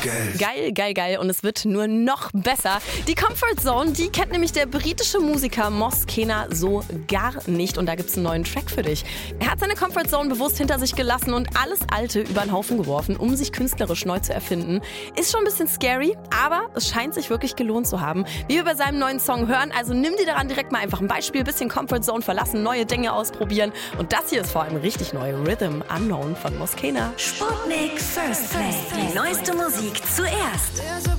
Geil, geil, geil. Und es wird nur noch besser. Die Comfort Zone, die kennt nämlich der britische Musiker Moss Kena so gar nicht. Und da gibt's einen neuen Track für dich. Er hat seine Comfort Zone bewusst hinter sich gelassen und alles Alte über den Haufen geworfen, um sich künstlerisch neu zu erfinden. Ist schon ein bisschen scary, aber es scheint sich wirklich gelohnt zu haben. Wie wir bei seinem neuen Song hören, also nimm dir daran direkt mal einfach ein Beispiel, bisschen Comfort Zone verlassen, neue Dinge ausprobieren. Und das hier ist vor allem richtig neu. Rhythm Unknown von Moss Kena. Sputnik First Play. Die neueste Musik zuerst.